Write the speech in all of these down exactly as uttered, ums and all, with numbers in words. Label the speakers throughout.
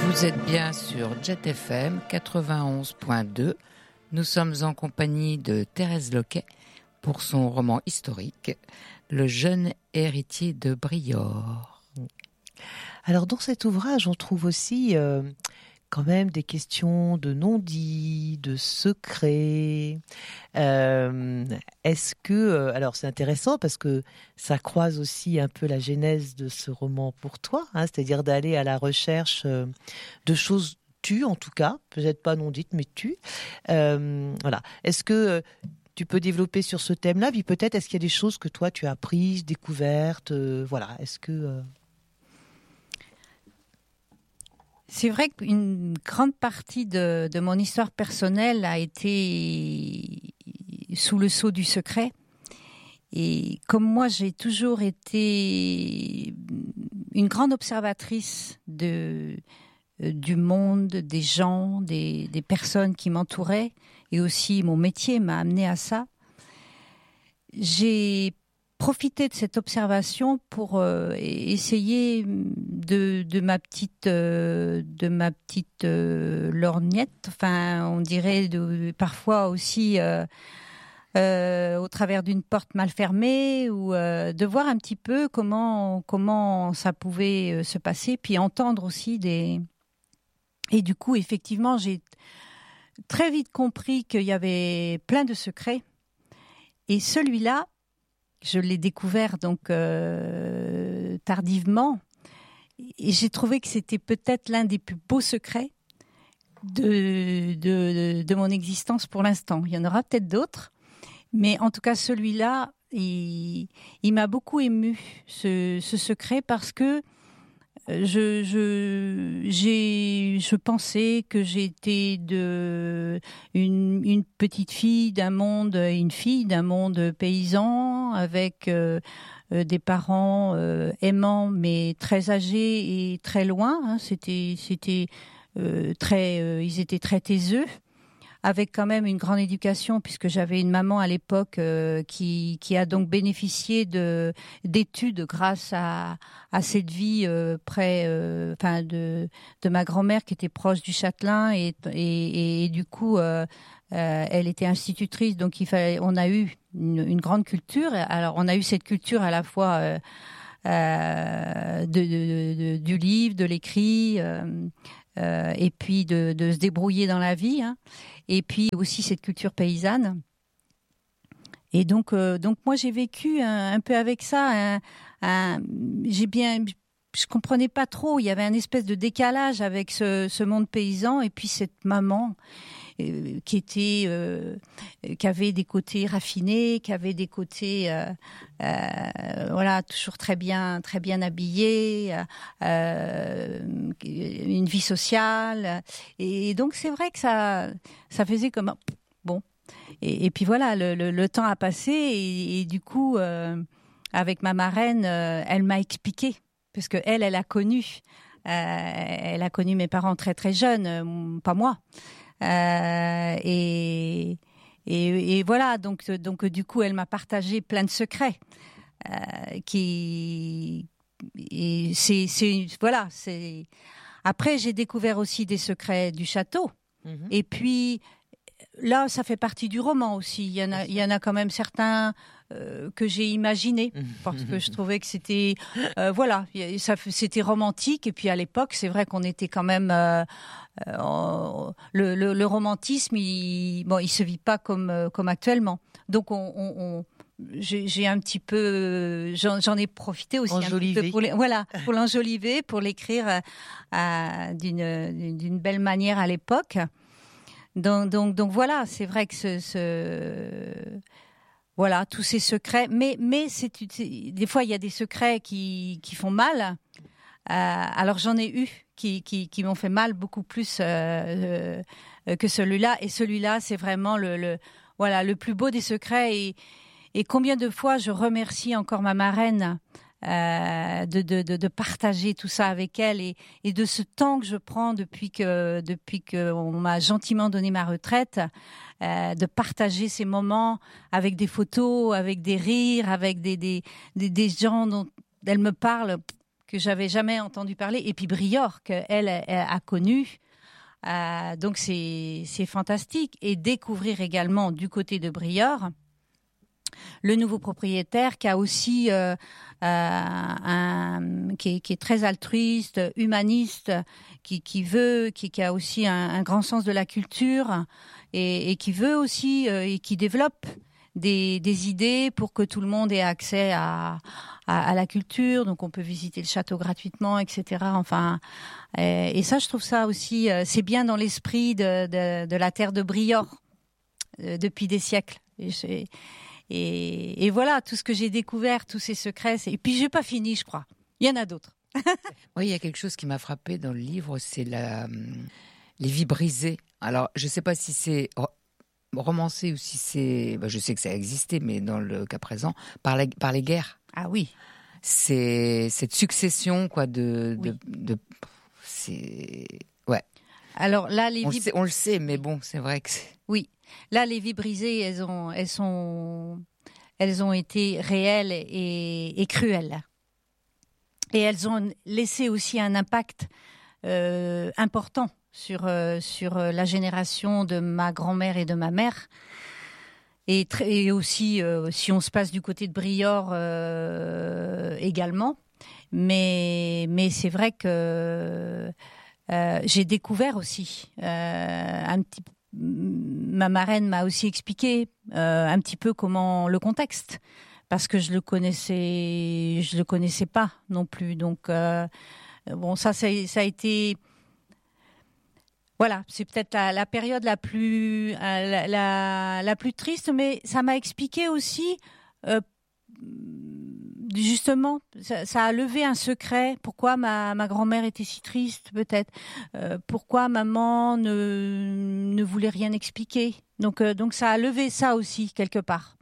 Speaker 1: Vous êtes bien sur Jet F M quatre-vingt-onze point deux. Nous sommes en compagnie de Thérèse Loquet pour son roman historique « Le jeune héritier de Briord ».
Speaker 2: Alors dans cet ouvrage, on trouve aussi euh, quand même des questions de non-dits, de secrets. Euh, est-ce que... Euh, alors c'est intéressant parce que ça croise aussi un peu la genèse de ce roman pour toi, hein, c'est-à-dire d'aller à la recherche euh, de choses tues en tout cas, peut-être pas non-dites mais tues. Euh, voilà. Est-ce que... Euh, tu peux développer sur ce thème-là, puis peut-être est-ce qu'il y a des choses que toi tu as apprises, découvertes, euh, voilà. Est-ce que euh...
Speaker 3: C'est vrai qu'une grande partie de, de mon histoire personnelle a été sous le sceau du secret. Et comme moi, j'ai toujours été une grande observatrice de, du monde, des gens, des, des personnes qui m'entouraient, et aussi mon métier m'a amené à ça. J'ai profité de cette observation pour euh, essayer de, de ma petite, euh, de ma petite euh, lorgnette, enfin, on dirait de, parfois aussi euh, euh, au travers d'une porte mal fermée, ou euh, de voir un petit peu comment comment ça pouvait se passer, puis entendre aussi des. Et du coup, effectivement, j'ai très vite compris qu'il y avait plein de secrets. Et celui-là, je l'ai découvert donc euh, tardivement. Et j'ai trouvé que c'était peut-être l'un des plus beaux secrets de, de, de mon existence pour l'instant. Il y en aura peut-être d'autres. Mais en tout cas, celui-là, il, il m'a beaucoup ému, ce, ce secret, parce que Je, je, j'ai, je pensais que j'étais de, une, une petite fille d'un monde, une fille d'un monde paysan, avec euh, des parents euh, aimants, mais très âgés et très loin. Hein. C'était, c'était euh, très, euh, ils étaient très taiseux, avec quand même une grande éducation, puisque j'avais une maman à l'époque euh, qui, qui a donc bénéficié de, d'études grâce à, à cette vie euh, près, euh, enfin de, de ma grand-mère qui était proche du Châtelain, et, et, et du coup, euh, euh, elle était institutrice, donc il fallait, on a eu une, une grande culture. Alors, on a eu cette culture à la fois euh, euh, de, de, de, du livre, de l'écrit, euh, euh, et puis de, de se débrouiller dans la vie, hein. Et puis aussi cette culture paysanne. Et donc, euh, donc moi j'ai vécu un, un peu avec ça. Un, un, j'ai bien, je comprenais pas trop. Il y avait un espèce de décalage avec ce, ce monde paysan et puis cette maman euh, qui était, euh, qui avait des côtés raffinés, qui avait des côtés, euh, euh, voilà, toujours très bien, très bien habillée, euh, une vie sociale. Et donc c'est vrai que ça, ça faisait comme bon. Et, et puis voilà, le, le, le temps a passé et, et du coup, euh, avec ma marraine, euh, elle m'a expliqué, parce que elle, elle a connu, euh, elle a connu mes parents très très jeunes, euh, pas moi. Euh, et, et, et voilà, donc donc du coup, elle m'a partagé plein de secrets euh, qui et c'est c'est voilà, c'est après j'ai découvert aussi des secrets du château. Mmh. Et puis là, ça fait partie du roman aussi. Il y en a, il y en a quand même certains euh, que j'ai imaginés parce que je trouvais que c'était, euh, voilà, ça, c'était romantique. Et puis à l'époque, c'est vrai qu'on était quand même euh, euh, le, le, le romantisme. Il, bon, il se vit pas comme comme actuellement. Donc on, on, on j'ai, j'ai un petit peu, j'en, j'en ai profité aussi un petit peu pour les, voilà, pour l'enjoliver, pour l'écrire euh, euh, d'une d'une belle manière à l'époque. Donc, donc, donc voilà, c'est vrai que ce, ce voilà, tous ces secrets, mais, mais c'est, c'est des fois il y a des secrets qui, qui font mal. Euh, alors j'en ai eu qui, qui, qui m'ont fait mal beaucoup plus euh, euh, que celui-là. Et celui-là, c'est vraiment le, le, voilà, le plus beau des secrets. Et, et combien de fois je remercie encore ma marraine euh, de, de, de, de partager tout ça avec elle et, et de ce temps que je prends depuis que depuis que on m'a gentiment donné ma retraite, euh, de partager ces moments avec des photos, avec des rires, avec des des des, des gens dont elle me parle que j'avais jamais entendu parler, et puis Briord qu'elle elle a connu. Euh, donc c'est c'est fantastique, et découvrir également du côté de Briord le nouveau propriétaire qui a aussi euh, euh, un qui est, qui est très altruiste, humaniste, qui qui veut qui, qui a aussi un, un grand sens de la culture, et, et qui veut aussi euh, et qui développe des des idées pour que tout le monde ait accès à à, à la culture. Donc on peut visiter le château gratuitement, et cetera. Enfin, et, et ça, je trouve ça aussi, euh, c'est bien dans l'esprit de de, de la terre de Briord euh, depuis des siècles. Et c'est Et, et voilà, tout ce que j'ai découvert, tous ces secrets. C'est... Et puis, j'ai pas fini, je crois. Il y en a d'autres.
Speaker 1: Oui, il y a quelque chose qui m'a frappé dans le livre, c'est la, les vies brisées. Alors, je ne sais pas si c'est romancé ou si c'est... Ben, je sais que ça a existé, mais dans le cas présent, par, la, par les guerres.
Speaker 3: Ah oui.
Speaker 1: C'est cette succession, quoi, de...
Speaker 3: Oui.
Speaker 1: de, de c'est... Ouais.
Speaker 3: Alors là, les
Speaker 1: on,
Speaker 3: vies...
Speaker 1: le sait, on le sait, mais bon, c'est vrai que c'est...
Speaker 3: Oui. Là, les vies brisées, elles ont, elles sont, elles ont été réelles et, et cruelles. Et elles ont laissé aussi un impact euh, important sur euh, sur la génération de ma grand-mère et de ma mère. Et, tr- et aussi, euh, si on se passe du côté de Briord euh, également. Mais mais c'est vrai que euh, j'ai découvert aussi euh, un petit peu. Ma marraine m'a aussi expliqué euh, un petit peu comment le contexte, parce que je le connaissais, je le connaissais pas non plus. Donc euh, bon, ça, ça, ça a été, voilà, c'est peut-être la, la période la plus, la, la, la plus triste, mais ça m'a expliqué aussi. Euh, Justement, ça, ça a levé un secret. Pourquoi ma, ma grand-mère était si triste, peut-être. Euh, pourquoi maman ne, ne voulait rien expliquer. Donc, euh, donc ça a levé ça aussi, quelque part.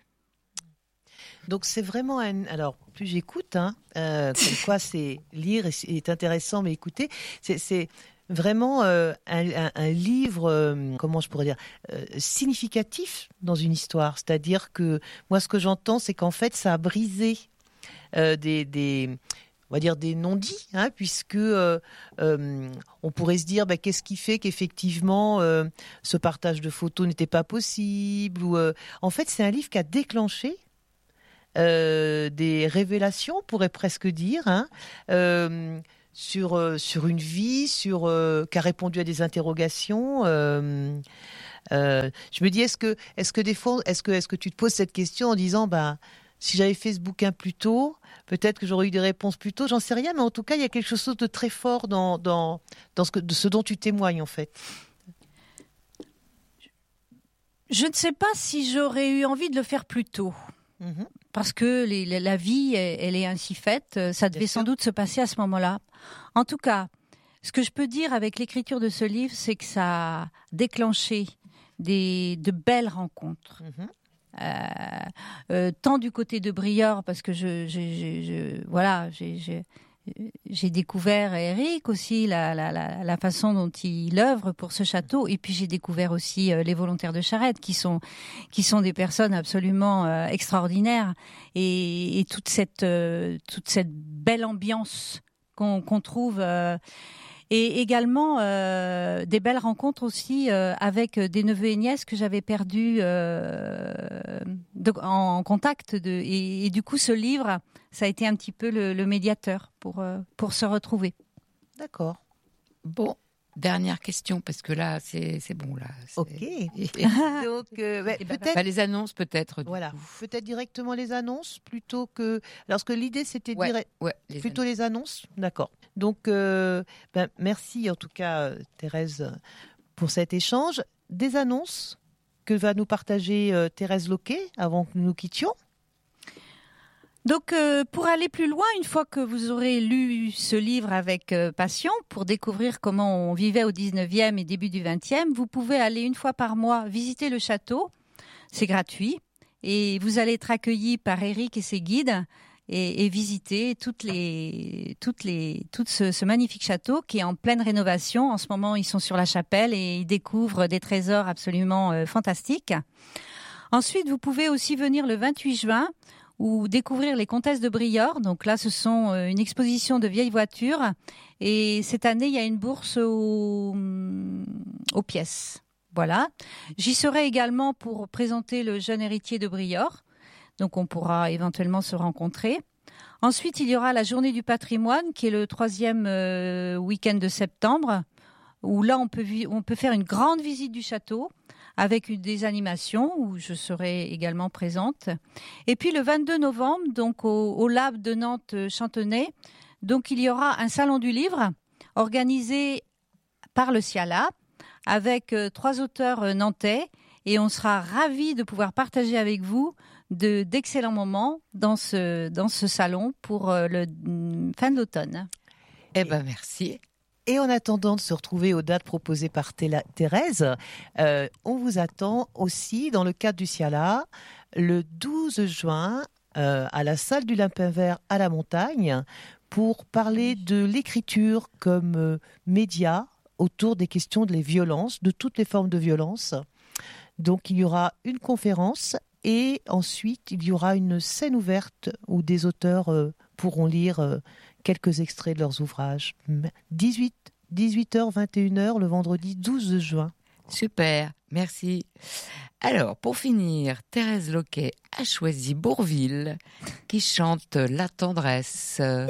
Speaker 2: Donc c'est vraiment un... Alors, plus j'écoute, hein, euh, comme quoi c'est lire est, est intéressant, mais écouter, c'est... c'est... vraiment euh, un, un, un livre, euh, comment je pourrais dire, euh, significatif dans une histoire. C'est-à-dire que moi, ce que j'entends, c'est qu'en fait, ça a brisé euh, des, des, on va dire des non-dits, hein, puisque euh, euh, on pourrait se dire, bah, qu'est-ce qui fait qu'effectivement euh, ce partage de photos n'était pas possible, ou euh, en fait, c'est un livre qui a déclenché euh, des révélations, on pourrait presque dire, hein, euh, sur euh, sur une vie, sur euh, qui a répondu à des interrogations. Euh, euh, je me dis, est-ce que est-ce que des fois, est-ce que est-ce que tu te poses cette question en disant, bah, si j'avais fait ce bouquin plus tôt, peut-être que j'aurais eu des réponses plus tôt. J'en sais rien, mais en tout cas, il y a quelque chose de très fort dans dans dans ce que de ce dont tu témoignes en fait.
Speaker 3: Je ne sais pas si j'aurais eu envie de le faire plus tôt. Mmh. Parce que les, la vie, elle est ainsi faite. Ça devait sans doute se passer à ce moment-là. En tout cas, ce que je peux dire avec l'écriture de ce livre, c'est que ça a déclenché des, de belles rencontres. Mmh. Euh, euh, tant du côté de Briord, parce que je, je, je, je voilà, j'ai, j'ai, j'ai découvert Eric aussi, la, la, la, la façon dont il œuvre pour ce château, et puis j'ai découvert aussi euh, les volontaires de Charette, qui sont qui sont des personnes absolument euh, extraordinaires, et, et toute cette euh, toute cette belle ambiance qu'on, qu'on trouve. Euh, Et également euh, des belles rencontres aussi euh, avec des neveux et nièces que j'avais perdus euh, de, en, en contact. De, et, et du coup, ce livre, ça a été un petit peu le, le médiateur pour, euh, pour se retrouver.
Speaker 2: D'accord.
Speaker 1: Bon, dernière question, parce que là, c'est, c'est bon. Là, c'est...
Speaker 2: Ok. Donc, euh, bah,
Speaker 1: bah,
Speaker 2: peut-être...
Speaker 1: Bah, les annonces, peut-être.
Speaker 2: Voilà. Peut-être directement les annonces plutôt que... Alors, que l'idée, c'était
Speaker 1: ouais,
Speaker 2: dire...
Speaker 1: ouais, les
Speaker 2: plutôt
Speaker 1: annonces.
Speaker 2: les annonces. D'accord. Donc, euh, ben, merci en tout cas, Thérèse, pour cet échange. Des annonces que va nous partager euh, Thérèse Loquet avant que nous nous quittions.
Speaker 3: Donc, euh, pour aller plus loin, une fois que vous aurez lu ce livre avec euh, passion, pour découvrir comment on vivait au dix-neuvième et début du vingtième, vous pouvez aller une fois par mois visiter le château. C'est gratuit. Et vous allez être accueillis par Eric et ses guides. Et, et visiter toutes les, toutes les, tout ce, ce magnifique château qui est en pleine rénovation. En ce moment, ils sont sur la chapelle et ils découvrent des trésors absolument euh, fantastiques. Ensuite, vous pouvez aussi venir le vingt-huit juin ou découvrir les Comtesses de Briord. Donc là, ce sont une exposition de vieilles voitures. Et cette année, il y a une bourse aux, aux pièces. Voilà. J'y serai également pour présenter le jeune héritier de Briord. Donc on pourra éventuellement se rencontrer. Ensuite, il y aura la journée du patrimoine, qui est le troisième euh, week-end de septembre, où là, on peut, on peut faire une grande visite du château avec des animations où je serai également présente. Et puis le vingt-deux novembre, donc au, au Lab de Nantes-Chantenay, donc il y aura un salon du livre organisé par le SIALA avec euh, trois auteurs euh, nantais, et on sera ravis de pouvoir partager avec vous de d'excellents moments dans ce dans ce salon pour euh, le euh, fin de l'automne.
Speaker 1: Eh ben merci.
Speaker 2: Et en attendant de se retrouver aux dates proposées par Téla- Thérèse, euh, on vous attend aussi dans le cadre du SIALA le douze juin euh, à la salle du Lapin Vert à la Montagne pour parler de l'écriture comme euh, média autour des questions des violences, de toutes les formes de violence. Donc il y aura une conférence et ensuite il y aura une scène ouverte où des auteurs euh, pourront lire euh, quelques extraits de leurs ouvrages. dix-huit, dix-huit heures, vingt et une heures le vendredi douze juin.
Speaker 1: Super, merci. Alors, pour finir, Thérèse Loquet a choisi Bourvil qui chante La tendresse.